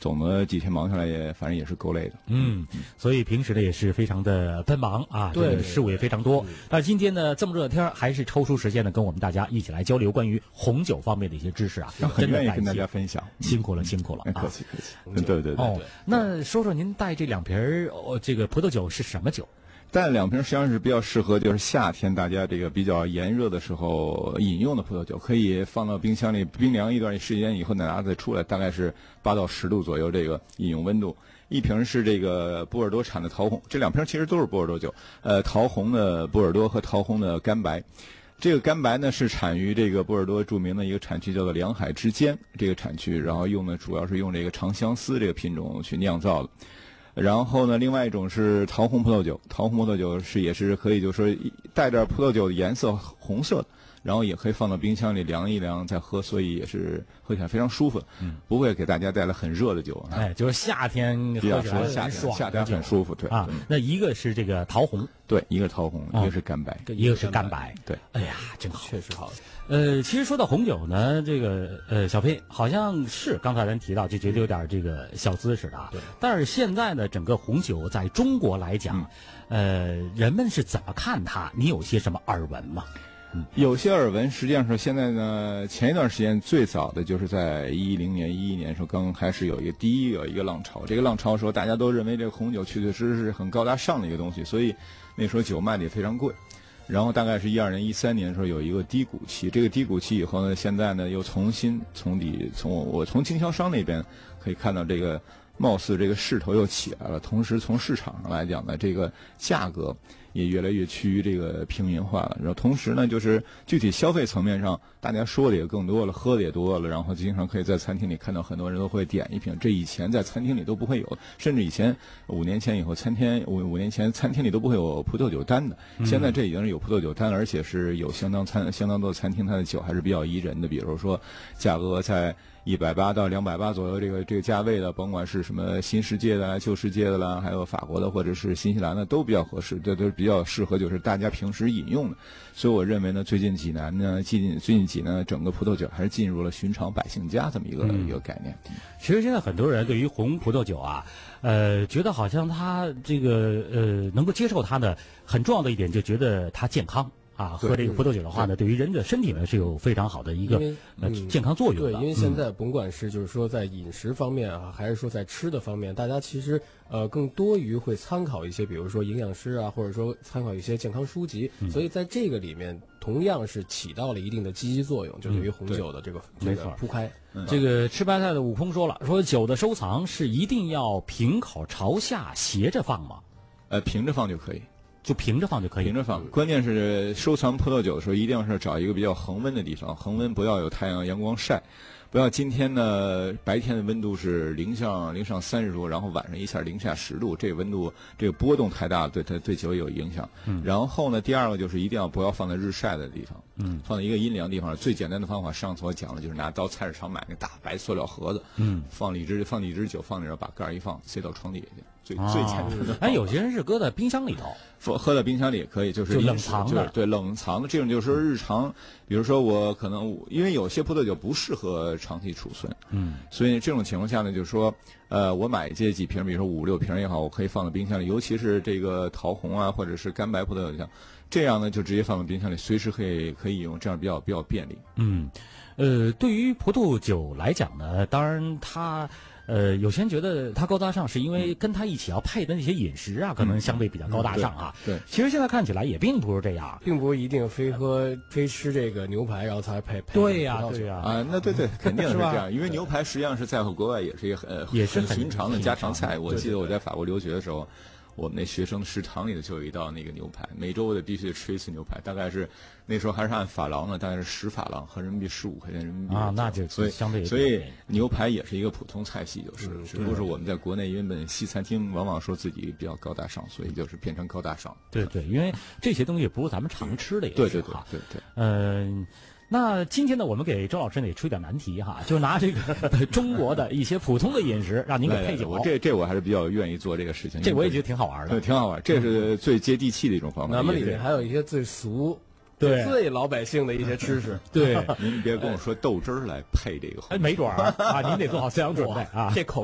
总的几天忙下来也反正也是够累的。 所以平时呢也是非常的奔忙啊，这个事务也非常多。但今天呢这么热的天，还是抽出时间呢跟我们大家一起来交流关于红酒方面的一些知识啊， 很愿意跟大家分享。 辛苦了啊！ 客气。对。 那说说您带这2瓶这个葡萄酒是什么酒？ 带2瓶实际上是比较适合就是夏天大家这个比较炎热的时候饮用的葡萄酒，可以放到冰箱里冰凉一段时间以后拿再出来，大概是8到10度左右这个饮用温度。一瓶是这个波尔多产的桃红，这2瓶其实都是波尔多酒，桃红的波尔多和桃红的干白。这个干白呢是产于这个波尔多著名的一个产区叫做两海之间这个产区，然后主要是用这个长相思这个品种去酿造的。然后呢，另外一种是桃红葡萄酒，桃红葡萄酒也是可以就是说带点葡萄酒的颜色红色的，然后也可以放到冰箱里凉一凉再喝，所以也是喝起来非常舒服，不会给大家带来很热的酒。 就是夏天喝起来很爽， 夏天很舒服，对啊。 那一个是这个桃红， 对，一个是桃红，一个是干白， 一个是干白， 对。 哎呀，真好， 确实好。 其实说到红酒呢，这个小飞好像是刚才咱提到就觉得有点这个小资似的啊。 对。 但是现在呢，整个红酒在中国来讲，人们是怎么看它？你有些什么耳闻吗？ 有些耳闻，实际上是现在呢，前一段时间最早的就是在2010年、2011年的时候，刚刚开始有一个浪潮。这个浪潮说大家都认为这个红酒确确实实是很高大上的一个东西，所以那时候酒卖的也非常贵。然后大概是12年、13年的时候有一个低谷期，这个低谷期以后呢，现在呢又重新从经销商那边可以看到这个貌似这个势头又起来了，同时从市场上来讲呢，这个价格也越来越趋于这个平民化了。然后同时呢，就是具体消费层面上，大家说的也更多了，喝的也多了，然后经常可以在餐厅里看到很多人都会点一瓶，这以前在餐厅里都不会有，甚至以前5年前以后5年前餐厅里都不会有葡萄酒单的，现在这已经是有葡萄酒单了，而且是有相当多的餐厅，它的酒还是比较宜人的，比如说价格在180到280左右这个价位的，甭管是什么新世界的啦、旧世界的啦，还有法国的或者是新西兰的，都比较合适，这都比较适合就是大家平时饮用的。所以我认为呢，最近几年整个葡萄酒还是进入了寻常百姓家这么一个概念。 其实现在很多人对于红葡萄酒啊，觉得好像它这个能够接受它的很重要的一点，就觉得它健康。喝这个葡萄酒的话呢，对于人的身体呢是有非常好的一个健康作用的。 对，因为现在甭管是就是说在饮食方面啊，还是说在吃的方面，大家其实更多于会参考一些，比如说营养师啊，或者说参考一些健康书籍，所以在这个里面同样是起到了一定的积极作用，就对于红酒的这个铺开。 这个吃白菜的悟空说酒的收藏是一定要平口朝下斜着放吗？ 平着放就可以。 就平着放就可以， 平着放。关键是收藏葡萄酒的时候，一定是找一个比较恒温的地方，恒温不要有太阳光晒，不要今天呢白天的温度是零上30度，然后晚上一下零下10度，这个温度这个波动太大，对酒有影响。然后呢，第二个就是一定不要放在日晒的地方，放在一个阴凉地方。最简单的方法，上次我讲了，就是拿到菜市场买那大白塑料盒子，放荔枝酒放那儿，把盖一放，塞到床底下去。最简单的。 有些人是搁在冰箱里头， 喝在冰箱里也可以，就是冷藏的。 对，冷藏的这种就是日常，比如说我可能因为有些葡萄酒不适合长期储存，所以这种情况下呢，就是说，我买这几瓶，比如说5、6瓶也好，我可以放在冰箱里，尤其是这个桃红啊，或者是干白葡萄酒，这样呢就直接放在冰箱里，随时可以用，这样比较便利。 对于葡萄酒来讲呢，当然它。有些人觉得它高大上，是因为跟它一起要配的那些饮食啊，可能相对比较高大上啊。 对， 其实现在看起来也并不是这样， 并不是一定非吃这个牛排，然后才配。 对呀。 那对，肯定是这样，因为牛排实际上是在国外也是一个也是很寻常的家常菜。我记得我在法国留学的时候，我们那学生食堂里就有一道那个牛排，每周我得必须得吃一次牛排，大概是那时候还是按法郎呢，大概是10法郎，合人民币15块钱人民币啊，那就相对。 所以牛排也是一个普通菜系，只不过是我们在国内原本西餐厅往往说自己比较高大上，所以就是变成高大上。 对，因为这些东西不是咱们常吃的，也是哈。 对。 那今天呢，我们给周老师也出一点难题哈，就拿这个中国的一些普通的饮食，让您给配酒。 这我还是比较愿意做这个事情。 这我也觉得挺好玩的， 对，挺好玩。这是最接地气的一种方法。 咱们里面还有一些最俗、最老百姓的一些知识。 对， 您别跟我说豆汁儿来配这个。 没准啊，您得做好思想准备啊。 这口